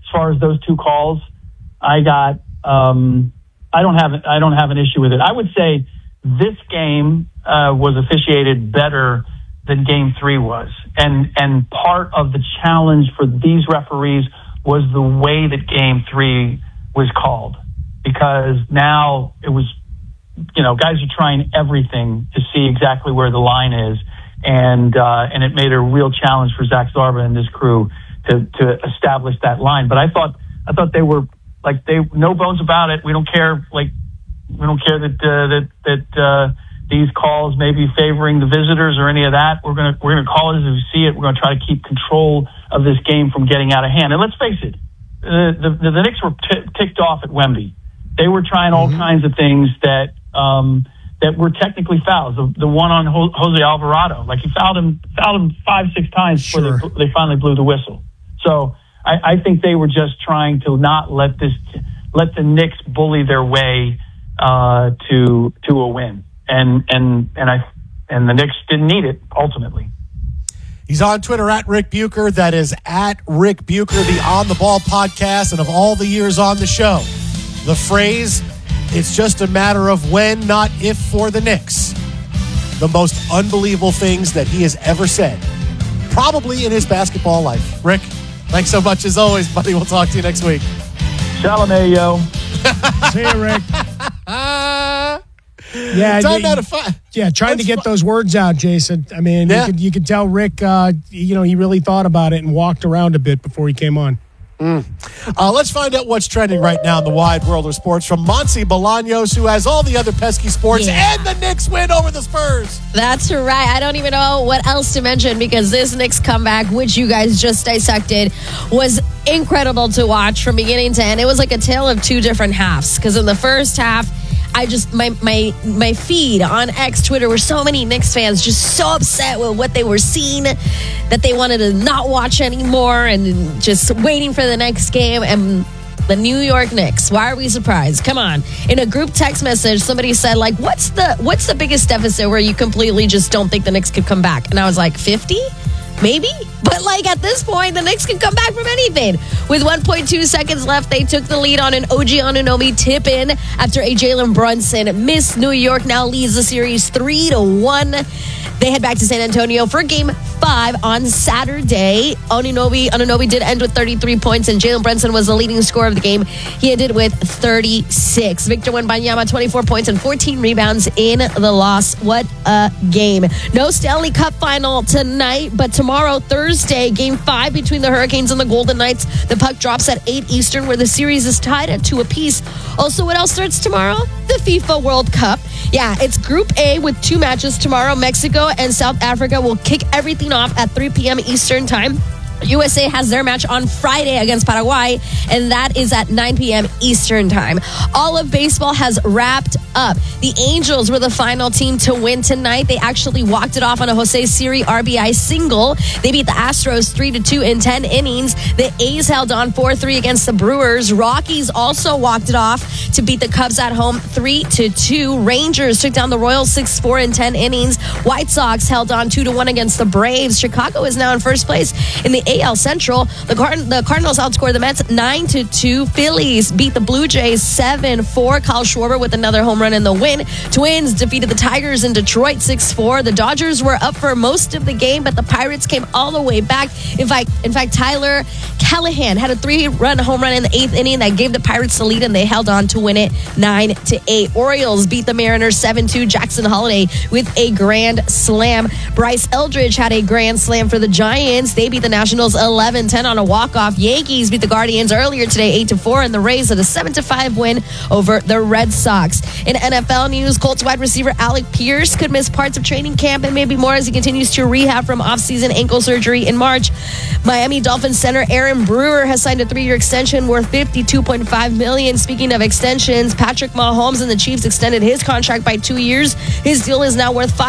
far as those two calls, I got. I don't have an issue with it. I would say this game was officiated better than Game 3 was, and part of the challenge for these referees was the way that Game 3 was called, because now it was, guys are trying everything to see exactly where the line is, and it made a real challenge for Zach Zarba and his crew to establish that line. But I thought they were no bones about it. We don't care. We don't care that these calls may be favoring the visitors or any of that. We're gonna call it as we see it. We're gonna try to keep control of this game from getting out of hand. And let's face it, the Knicks were ticked off at Wemby. They were trying all kinds of things that were technically fouls. The one on Jose Alvarado, he fouled him 5-6 times before they finally blew the whistle. So I think they were just trying to not let the Knicks bully their way to a win, and the Knicks didn't need it ultimately. He's on Twitter at Rick Bucher. That is at Rick Bucher, the On the Ball podcast, and of all the years on the show, the phrase "It's just a matter of when, not if" for the Knicks. The most unbelievable things that he has ever said, probably in his basketball life. Rick, thanks so much as always, buddy. We'll talk to you next week. Shalom, yo. See you, Rick. Trying to get those words out, Jason. I mean, you could tell Rick, he really thought about it and walked around a bit before he came on. Let's find out what's trending right now in the wide world of sports from Monse Bolaños, who has all the other pesky sports, and the Knicks win over the Spurs. That's right. I don't even know what else to mention, because this Knicks comeback, which you guys just dissected, was incredible to watch from beginning to end. It was like a tale of two different halves, because in the first half, my feed on X, Twitter, were so many Knicks fans just so upset with what they were seeing that they wanted to not watch anymore and just waiting for the next game. And the New York Knicks, why are we surprised? Come on. In a group text message, somebody said, what's the biggest deficit where you completely just don't think the Knicks could come back? And I was like, 50? Maybe? But at this point, the Knicks can come back from anything. With 1.2 seconds left, they took the lead on an OG Anunoby tip-in after a Jalen Brunson missed. New York now leads the series 3-1. They head back to San Antonio for Game 5 on Saturday. Anunoby did end with 33 points, and Jalen Brunson was the leading scorer of the game. He ended with 36. Victor Wembanyama, 24 points and 14 rebounds in the loss. What a game. No Stanley Cup final tonight, but tomorrow, Thursday, Game 5 between the Hurricanes and the Golden Knights. The puck drops at 8 Eastern, where the series is tied at 2 apiece. Also, what else starts tomorrow? The FIFA World Cup. Yeah, it's Group A with 2 matches tomorrow. Mexico and South Africa will kick everything off at 3 p.m. Eastern time. USA has their match on Friday against Paraguay, and that is at 9 p.m. Eastern time. All of baseball has wrapped up. The Angels were the final team to win tonight. They actually walked it off on a Jose Siri RBI single. They beat the Astros 3-2 in 10 innings. The A's held on 4-3 against the Brewers. Rockies also walked it off to beat the Cubs at home 3-2. Rangers took down the Royals 6-4 in 10 innings. White Sox held on 2-1 against the Braves. Chicago is now in first place in the AL Central. The Cardinals outscored the Mets 9-2. Phillies beat the Blue Jays 7-4. Kyle Schwarber with another home run in the win. Twins defeated the Tigers in Detroit 6-4. The Dodgers were up for most of the game, but the Pirates came all the way back. In fact, Tyler Callahan had a 3-run home run in the 8th inning that gave the Pirates the lead, and they held on to win it 9-8. Orioles beat the Mariners 7-2. Jackson Holiday with a grand slam. Bryce Eldridge had a grand slam for the Giants. They beat the Nationals 11-10 on a walk-off. Yankees beat the Guardians earlier today 8-4, and the Rays had a 7-5 win over the Red Sox. In NFL news, Colts wide receiver Alec Pierce could miss parts of training camp and maybe more as he continues to rehab from off-season ankle surgery in March. Miami Dolphins center Aaron Brewer has signed a 3-year extension worth $52.5 million. Speaking of extensions, Patrick Mahomes and the Chiefs extended his contract by 2 years. His deal is now worth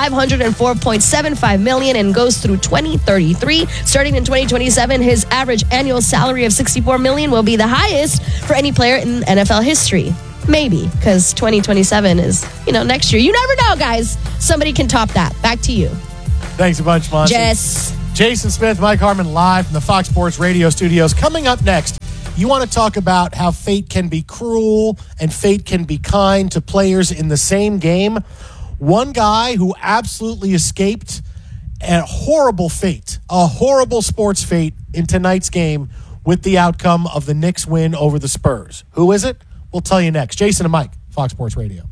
$504.75 million and goes through 2033. Starting in 2027, his average annual salary of $64 million will be the highest for any player in NFL history. Maybe, because 2027 is, next year. You never know, guys. Somebody can top that. Back to you. Thanks a bunch, Monse. Jess. Jason Smith, Mike Harmon, live from the Fox Sports Radio studios. Coming up next, You want to talk about how fate can be cruel and fate can be kind to players in the same game? One guy who absolutely escaped a horrible fate, a horrible sports fate in tonight's game with the outcome of the Knicks win over the Spurs. Who is it? We'll tell you next. Jason and Mike, Fox Sports Radio.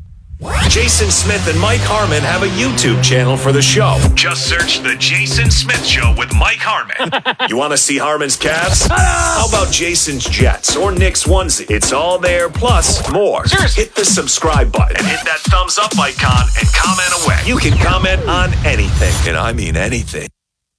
Jason Smith and Mike Harmon have a YouTube channel for the show. Just search The Jason Smith Show with Mike Harmon. You want to see Harmon's Cavs? How about Jason's Jets or Knicks onesie? It's all there, plus more. Hit the subscribe button and hit that thumbs up icon and comment away. You can comment on anything, and I mean anything.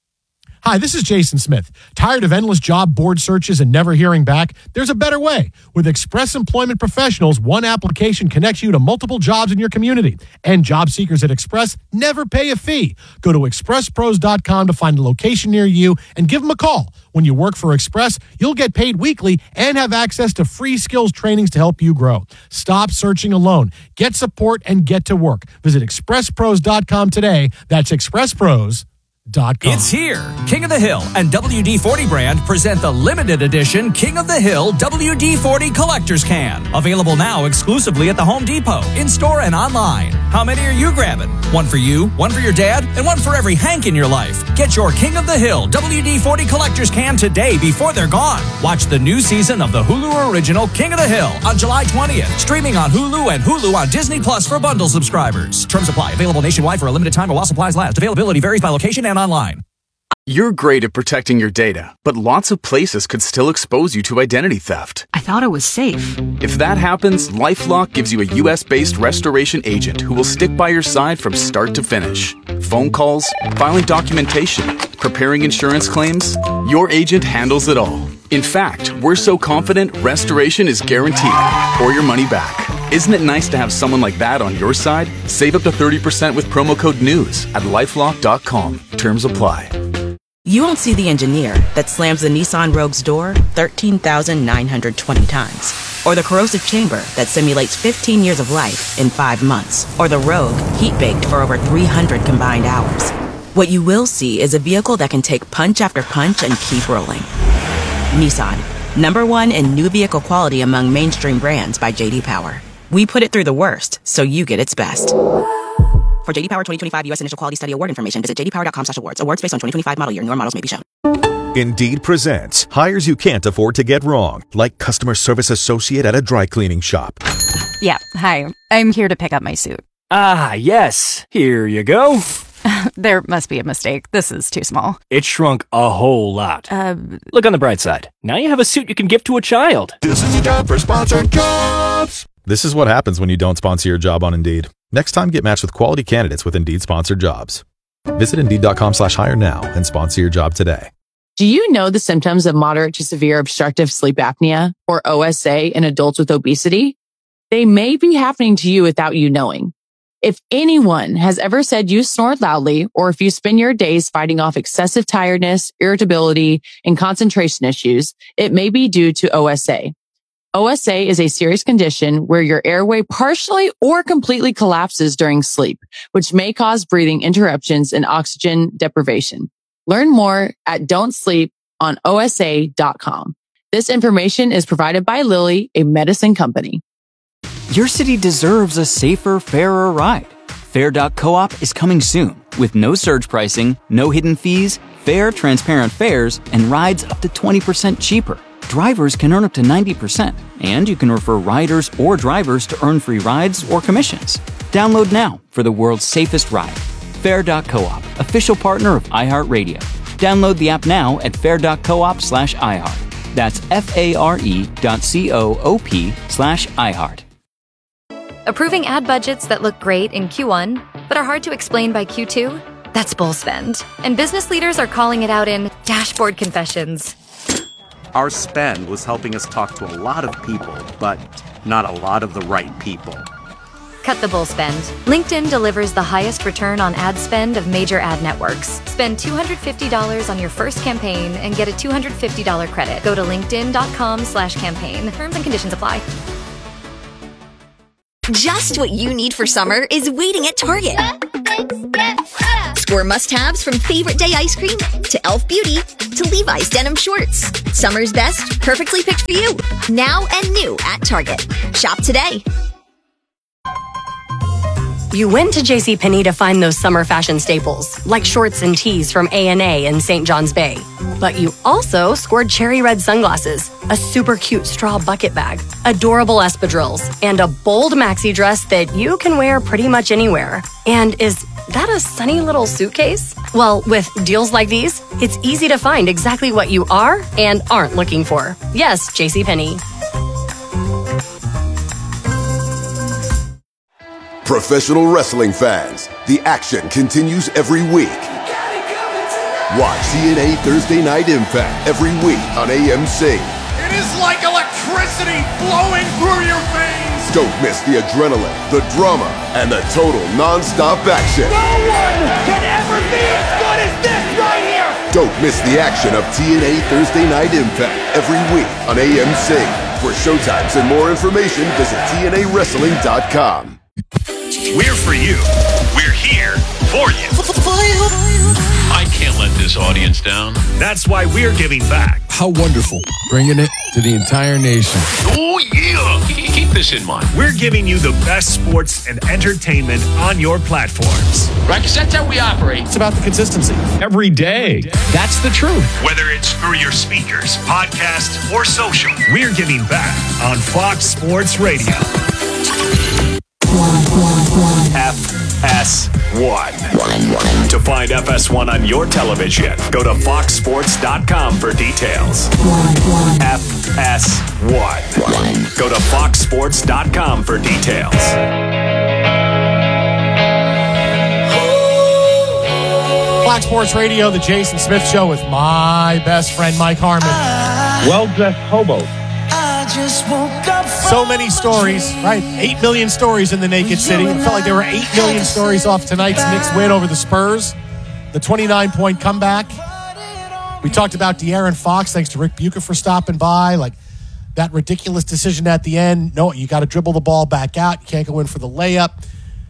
Hi, this is Jason Smith. Tired of endless job board searches and never hearing back? There's a better way. With Express Employment Professionals, one application connects you to multiple jobs in your community. And job seekers at Express never pay a fee. Go to expresspros.com to find a location near you and give them a call. When you work for Express, you'll get paid weekly and have access to free skills trainings to help you grow. Stop searching alone. Get support and get to work. Visit expresspros.com today. That's expresspros.com. It's here. King of the Hill and WD-40 brand present the limited edition King of the Hill WD-40 Collector's Can. Available now exclusively at the Home Depot, in-store and online. How many are you grabbing? One for you, one for your dad, and one for every Hank in your life. Get your King of the Hill WD-40 Collector's Can today before they're gone. Watch the new season of the Hulu original King of the Hill on July 20th. Streaming on Hulu and Hulu on Disney Plus for bundle subscribers. Terms apply. Available nationwide for a limited time while supplies last. Availability varies by location and online. You're great at protecting your data, but lots of places could still expose you to identity theft. I thought it was safe. If that happens, LifeLock gives you a US-based restoration agent who will stick by your side from start to finish. Phone calls, filing documentation, preparing insurance claims, your agent handles it all. In fact, we're so confident restoration is guaranteed or your money back. Isn't it nice to have someone like that on your side? Save up to 30% with promo code NEWS at LifeLock.com. Terms apply. You won't see the engineer that slams the Nissan Rogue's door 13,920 times. Or the corrosive chamber that simulates 15 years of life in 5 months. Or the Rogue heat-baked for over 300 combined hours. What you will see is a vehicle that can take punch after punch and keep rolling. Nissan, #1 in new vehicle quality among mainstream brands by J.D. Power. We put it through the worst, so you get its best. For J.D. Power 2025 U.S. Initial Quality Study Award information, visit jdpower.com/awards. Awards based on 2025 model year. Newer models may be shown. Indeed presents hires you can't afford to get wrong, like customer service associate at a dry cleaning shop. Yeah, hi. I'm here to pick up my suit. Ah, yes. Here you go. There must be a mistake. This is too small. It shrunk a whole lot. Look on the bright side. Now you have a suit you can give to a child. This is the time for sponsored jobs. This is what happens when you don't sponsor your job on Indeed. Next time, get matched with quality candidates with Indeed sponsored jobs. Visit Indeed.com/hire now and sponsor your job today. Do you know the symptoms of moderate to severe obstructive sleep apnea, or OSA, in adults with obesity? They may be happening to you without you knowing. If anyone has ever said you snore loudly, or if you spend your days fighting off excessive tiredness, irritability, and concentration issues, it may be due to OSA. OSA is a serious condition where your airway partially or completely collapses during sleep, which may cause breathing interruptions and oxygen deprivation. Learn more at don'tsleeponosa.com. This information is provided by Lilly, a medicine company. Your city deserves a safer, fairer ride. Fair.coop is coming soon with no surge pricing, no hidden fees, fair, transparent fares, and rides up to 20% cheaper. Drivers can earn up to 90%, and you can refer riders or drivers to earn free rides or commissions. Download now for the world's safest ride. Fair.coop, official partner of iHeartRadio. Download the app now at fair.coop/iHeart. That's FARE.coop/iHeart. Approving ad budgets that look great in Q1, but are hard to explain by Q2? That's bull spend. And business leaders are calling it out in dashboard confessions. Our spend was helping us talk to a lot of people, but not a lot of the right people. Cut the bull spend. LinkedIn delivers the highest return on ad spend of major ad networks. Spend $250 on your first campaign and get a $250 credit. Go to linkedin.com/campaign. Terms and conditions apply. Just what you need for summer is waiting at Target. Explore must-haves from favorite day ice cream to e.l.f. Beauty to Levi's denim shorts. Summer's best, perfectly picked for you. Now and new at Target. Shop today. You went to JCPenney to find those summer fashion staples, like shorts and tees from A&A in St. John's Bay. But you also scored cherry red sunglasses, a super cute straw bucket bag, adorable espadrilles, and a bold maxi dress that you can wear pretty much anywhere. And is that a sunny little suitcase? Well, with deals like these, it's easy to find exactly what you are and aren't looking for. Yes, JCPenney. Professional wrestling fans, the action continues every week. Watch TNA Thursday Night Impact every week on AMC. It is like electricity flowing through your veins. Don't miss the adrenaline, the drama, and the total non-stop action. No one can ever be as good as this right here. Don't miss the action of TNA Thursday Night Impact every week on AMC. For showtimes and more information, visit TNAWrestling.com. We're for you. We're here for you. I can't let this audience down. That's why we're giving back. How wonderful. Bringing it to the entire nation. Oh, yeah. Keep this in mind. We're giving you the best sports and entertainment on your platforms. Right, because that's how we operate. It's about the consistency. Every day. That's the truth. Whether it's through your speakers, podcast, or social, we're giving back on Fox Sports Radio. FS1. To find FS1 on your television, go to foxsports.com for details. FS1. Go to foxsports.com for details. Fox Sports Radio, the Jason Smith Show with my best friend, Mike Harmon. Well-dressed hobo. So many stories, right? 8 million stories in the Naked City. It felt like there were 8 million stories off tonight's Knicks win over the Spurs. The 29-point comeback. We talked about De'Aaron Fox, thanks to Rick Bucher for stopping by. Like that ridiculous decision at the end. No, you got to dribble the ball back out. You can't go in for the layup.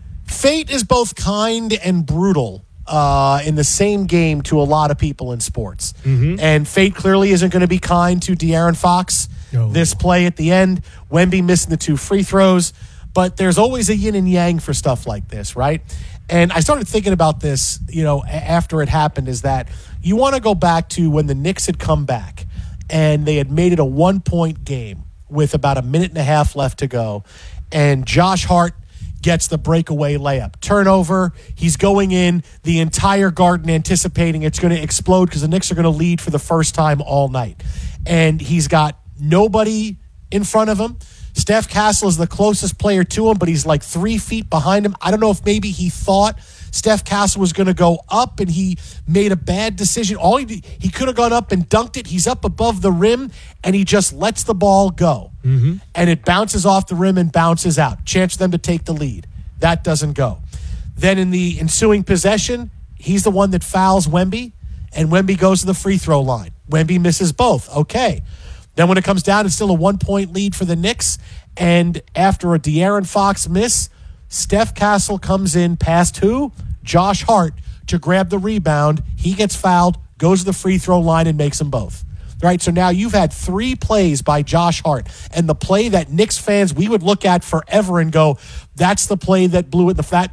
Fate is both kind and brutal in the same game to a lot of people in sports. Mm-hmm. And fate clearly isn't going to be kind to De'Aaron Fox. No. This play at the end, Wemby missing the 2 free throws, but there's always a yin and yang for stuff like this, right? And I started thinking about this, after it happened, is that you want to go back to when the Knicks had come back and they had made it a 1-point game with about a minute and a half left to go, and Josh Hart gets the breakaway layup. Turnover, he's going in, the entire Garden anticipating it's going to explode because the Knicks are going to lead for the first time all night. And he's got nobody in front of him. Steph Castle is the closest player to him, but he's like 3 feet behind him. I don't know if maybe he thought Steph Castle was going to go up and he made a bad decision. All he could have gone up and dunked it. He's up above the rim and he just lets the ball go. Mm-hmm. And it bounces off the rim and bounces out. Chance for them to take the lead. That doesn't go. Then in the ensuing possession, he's the one that fouls Wemby, and Wemby goes to the free throw line. Wemby misses both. Okay. Then when it comes down, it's still a 1-point lead for the Knicks. And after a De'Aaron Fox miss, Steph Castle comes in past who? Josh Hart to grab the rebound. He gets fouled, goes to the free throw line, and makes them both. Right, so now you've had 3 plays by Josh Hart, and the play that Knicks fans we would look at forever and go, that's the play that blew it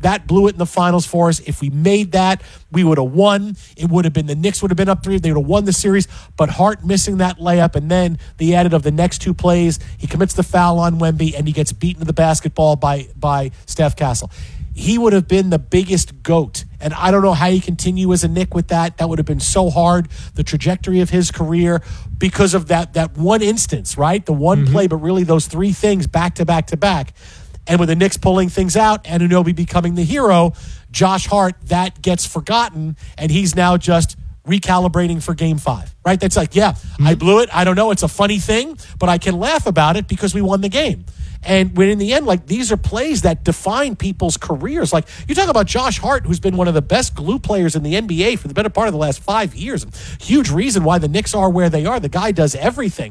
in the finals for us. If we made that, we would have won. It would have been the Knicks would have been up 3. They would have won the series. But Hart missing that layup, and then the added of the next 2 plays, he commits the foul on Wemby, and he gets beaten to the basketball by Steph Castle. He would have been the biggest GOAT. And I don't know how you continue as a Knick with that. That would have been so hard, the trajectory of his career, because of that one instance, right? The one play, but really those 3 things back to back to back. And with the Knicks pulling things out, Anunoby becoming the hero, Josh Hart, that gets forgotten, and he's now just recalibrating for Game 5, right? That's like, I blew it. I don't know. It's a funny thing, but I can laugh about it because we won the game. And when in the end, like, these are plays that define people's careers. Like, you talk about Josh Hart, who's been one of the best glue players in the NBA for the better part of the last 5 years. Huge reason why the Knicks are where they are. The guy does everything.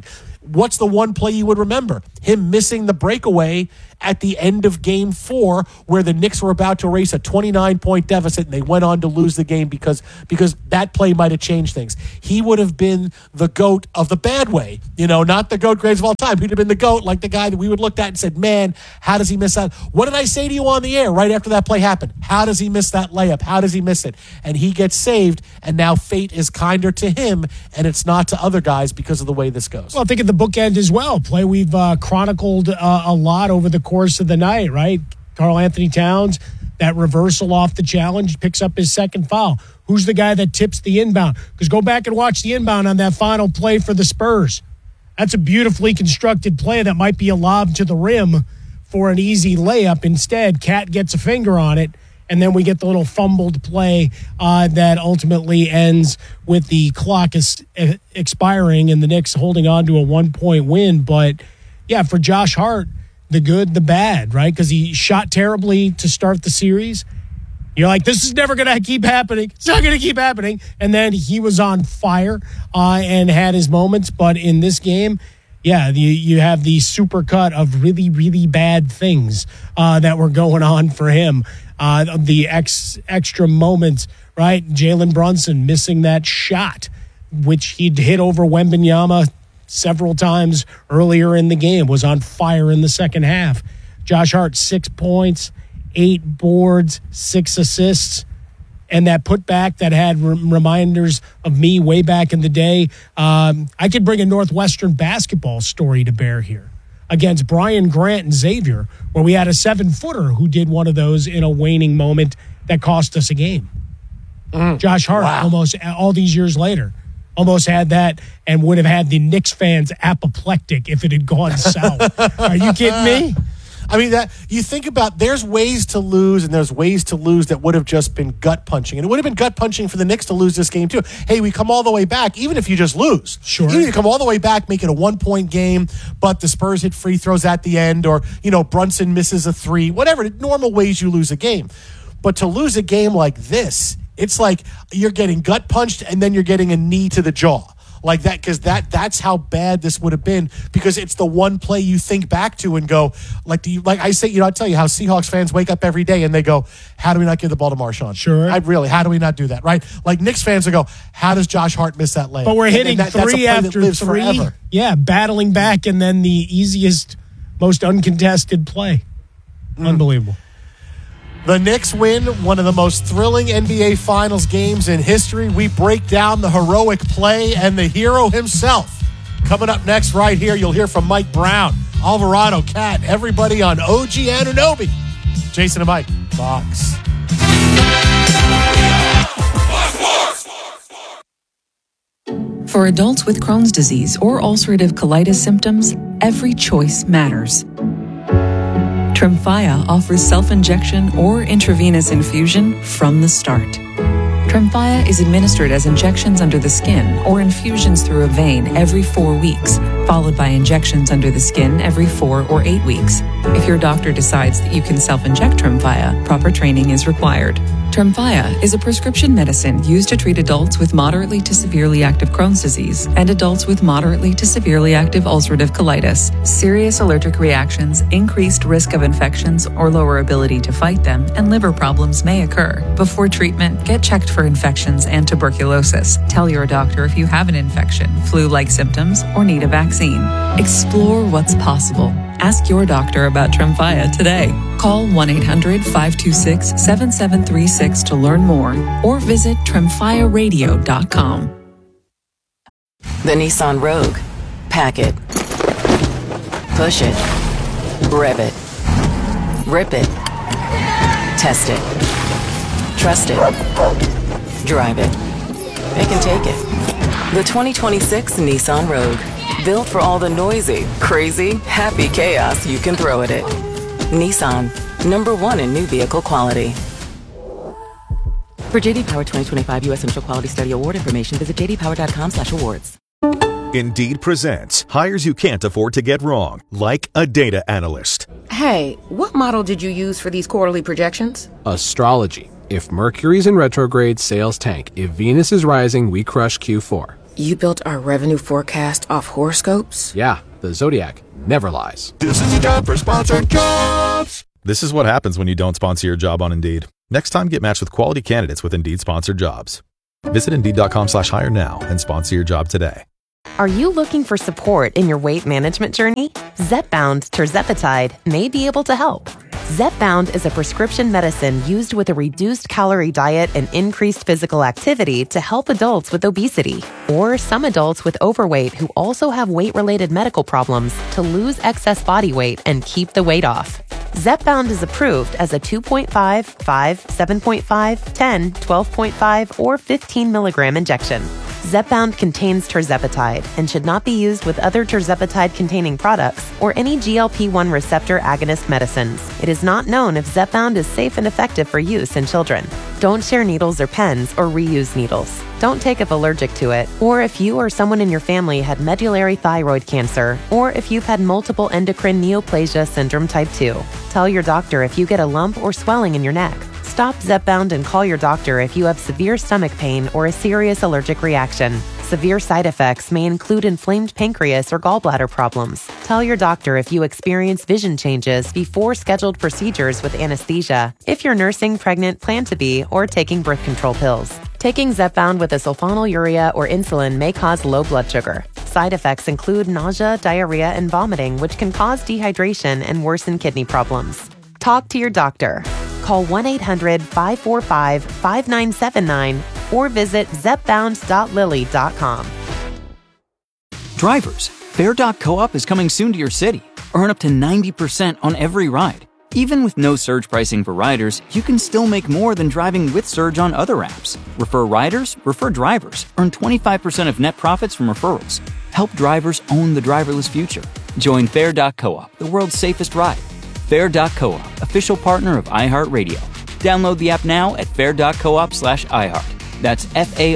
what's the one play you would remember? Him missing the breakaway at the end of Game 4 where the Knicks were about to erase a 29-point deficit and they went on to lose the game because that play might have changed things. He would have been the GOAT of the bad way, not the GOAT greatest of all time. He'd have been the GOAT, like the guy that we would look at and said, man, how does he miss that? What did I say to you on the air right after that play happened? How does he miss that layup? How does he miss it? And he gets saved, and now fate is kinder to him, and it's not to other guys because of the way this goes. Well, think of the bookend as well. Play we've chronicled a lot over the course of the night, right? Karl Anthony Towns, that reversal off the challenge, picks up his second foul. Who's the guy that tips the inbound? Because go back and watch the inbound on that final play for the Spurs. That's a beautifully constructed play that might be a lob to the rim for an easy layup. Instead, Cat gets a finger on it, and then we get the little fumbled play that ultimately ends with the clock expiring and the Knicks holding on to a 1-point win. But, yeah, for Josh Hart, the good, the bad, right? Because he shot terribly to start the series. You're like, this is never going to keep happening. It's not going to keep happening. And then he was on fire and had his moments. But in this game, yeah, you have the supercut of really, really bad things that were going on for him. The extra moments, right? Jalen Brunson missing that shot, which he'd hit over Wembanyama several times earlier in the game, was on fire in the second half. Josh Hart, 6 points, 8 boards, 6 assists, and that putback that had reminders of me way back in the day. I could bring a Northwestern basketball story to bear here against Brian Grant and Xavier, where we had a 7-footer who did one of those in a waning moment that cost us a game. Josh Hart, almost all these years later, almost had that and would have had the Knicks fans apoplectic if it had gone south. Are you kidding me? I mean, that you think about, there's ways to lose, and there's ways to lose that would have just been gut punching. And it would have been gut punching for the Knicks to lose this game, too. Hey, we come all the way back, even if you just lose. Sure. Even if you come all the way back, make it a 1-point game, but the Spurs hit free throws at the end, or, Brunson misses a 3, whatever, normal ways you lose a game. But to lose a game like this, it's like you're getting gut punched and then you're getting a knee to the jaw. Like that, because that's how bad this would have been, because it's the one play you think back to and go, I tell you how Seahawks fans wake up every day and they go, how do we not give the ball to Marshawn? Sure. How do we not do that, right? Like Knicks fans will go, how does Josh Hart miss that layup? But we're hitting three after three. Forever. Yeah, battling back, and then the easiest, most uncontested play. Unbelievable. The Knicks win one of the most thrilling NBA Finals games in history. We break down the heroic play and the hero himself. Coming up next right here, you'll hear from Mike Brown, Alvarado, Cat, everybody on OG Anunoby. Jason and Mike, Fox. For adults with Crohn's disease or ulcerative colitis symptoms, every choice matters. Tremfya offers self-injection or intravenous infusion from the start. Tremfya is administered as injections under the skin or infusions through a vein every 4 weeks, followed by injections under the skin every 4 or 8 weeks. If your doctor decides that you can self-inject Tremfya, proper training is required. Tremfya is a prescription medicine used to treat adults with moderately to severely active Crohn's disease and adults with moderately to severely active ulcerative colitis. Serious allergic reactions, increased risk of infections or lower ability to fight them, and liver problems may occur. Before treatment, get checked for infections and tuberculosis. Tell your doctor if you have an infection, flu-like symptoms, or need a vaccine. Explore what's possible. Ask your doctor about Tremfya today. Call 1-800-526-7736 to learn more or visit TremfyaRadio.com. The Nissan Rogue. Pack it. Push it. Rev it. Rip it. Test it. Trust it. Drive it. It can take it. The 2026 Nissan Rogue. Built for all the noisy, crazy, happy chaos you can throw at it. Nissan, #1 in new vehicle quality. For JD Power 2025 U.S. Central Quality Study Award information, visit jdpower.com/awards. Indeed presents hires you can't afford to get wrong, like a data analyst. Hey, what model did you use for these quarterly projections? Astrology. If Mercury's in retrograde, sales tank. If Venus is rising, we crush Q4. You built our revenue forecast off horoscopes? Yeah, the Zodiac never lies. This is the time for sponsored jobs. This is what happens when you don't sponsor your job on Indeed. Next time, get matched with quality candidates with Indeed sponsored jobs. Visit Indeed.com/hire now and sponsor your job today. Are you looking for support in your weight management journey? Zepbound Tirzepatide may be able to help. Zepbound is a prescription medicine used with a reduced calorie diet and increased physical activity to help adults with obesity or some adults with overweight who also have weight-related medical problems to lose excess body weight and keep the weight off. Zepbound is approved as a 2.5, 5, 7.5, 10, 12.5, or 15 milligram injection. Zepbound contains tirzepatide and should not be used with other tirzepatide-containing products or any GLP-1 receptor agonist medicines. It is not known if Zepbound is safe and effective for use in children. Don't share needles or pens or reuse needles. Don't take if allergic to it, or if you or someone in your family had medullary thyroid cancer, or if you've had multiple endocrine neoplasia syndrome type 2. Tell your doctor if you get a lump or swelling in your neck. Stop Zepbound and call your doctor if you have severe stomach pain or a serious allergic reaction. Severe side effects may include inflamed pancreas or gallbladder problems. Tell your doctor if you experience vision changes before scheduled procedures with anesthesia, if you're nursing, pregnant, plan to be, or taking birth control pills. Taking Zepbound with a sulfonylurea or insulin may cause low blood sugar. Side effects include nausea, diarrhea, and vomiting, which can cause dehydration and worsen kidney problems. Talk to your doctor. Call 1-800-545-5979 or visit zepbound.lilly.com. Drivers, Fair.coop is coming soon to your city. Earn up to 90% on every ride. Even with no surge pricing for riders, you can still make more than driving with surge on other apps. Refer riders, refer drivers. Earn 25% of net profits from referrals. Help drivers own the driverless future. Join Fair.coop, the world's safest ride. Fair.coop, official partner of iHeartRadio. Download the app now at fair.coop/iHeart. That's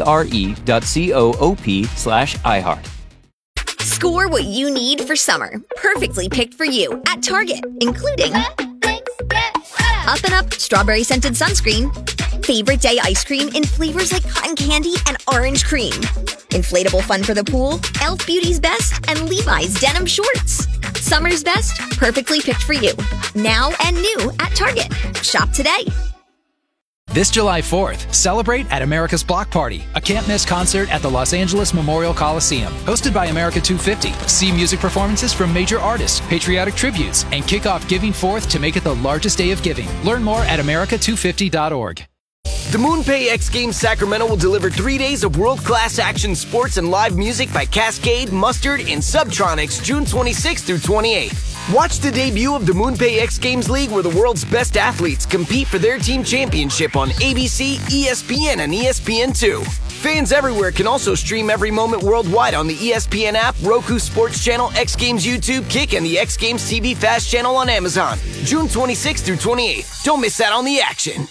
FARE.coop/iHeart. Score what you need for summer. Perfectly picked for you at Target, including Up and Up strawberry scented sunscreen, favorite day ice cream in flavors like cotton candy and orange cream, inflatable fun for the pool, Elf Beauty's Best, and Levi's denim shorts. Summer's best, perfectly picked for you. Now and new at Target. Shop today. This July 4th, celebrate at America's Block Party, a can't-miss concert at the Los Angeles Memorial Coliseum. Hosted by America 250. See music performances from major artists, patriotic tributes, and kick off Giving Forth to make it the largest day of giving. Learn more at america250.org. The MoonPay X Games Sacramento will deliver 3 days of world-class action sports and live music by Cascade, Mustard, and Subtronics June 26th through 28th. Watch the debut of the MoonPay X Games League where the world's best athletes compete for their team championship on ABC, ESPN, and ESPN2. Fans everywhere can also stream every moment worldwide on the ESPN app, Roku Sports Channel, X Games YouTube, Kick, and the X Games TV Fast channel on Amazon. June 26th through 28th. Don't miss out on the action.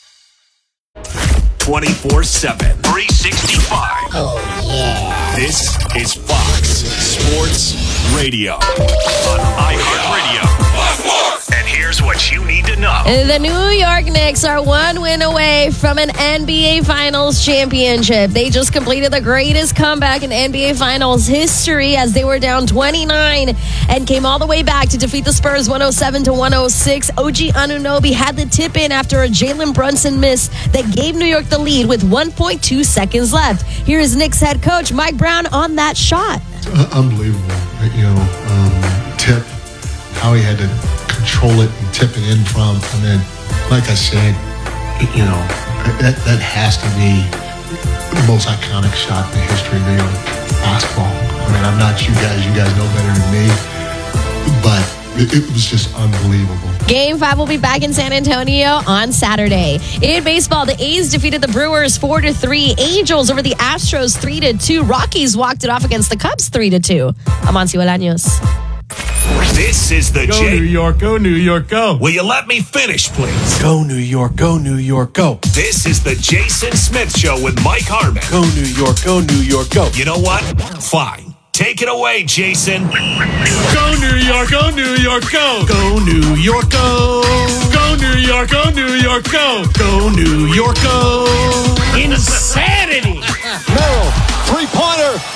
24/7, 365. Oh, yeah. This is Fox Sports Radio on iHeartRadio. And here's what you need to know. The New York Knicks are one win away from an NBA Finals championship. They just completed the greatest comeback in NBA Finals history as they were down 29 and came all the way back to defeat the Spurs 107-106. OG Anunoby had the tip in after a Jalen Brunson miss that gave New York the lead with 1.2 seconds left. Here is Knicks head coach Mike Brown on that shot. Unbelievable. Tip, how he had to control it and tip it in from. And then, like I said, that has to be the most iconic shot in the history of New York basketball. I mean, I'm not you guys know better than me, but it was just unbelievable. Game 5 will be back in San Antonio on Saturday. In baseball, the A's defeated the Brewers 4-3. Angels over the Astros 3-2. Rockies walked it off against the Cubs 3-2. Amancio Bolaños. This is the Go New York, go New York, go. Will you let me finish, please? Go New York, go New York, go. This is the Jason Smith Show with Mike Harmon. Go New York, go New York, go. You know what? Fine. Take it away, Jason. Go New York, go New York, go. Go New York, go. Go New York, go New York, go. Go New York, go. Insanity! Merrill Three-pointer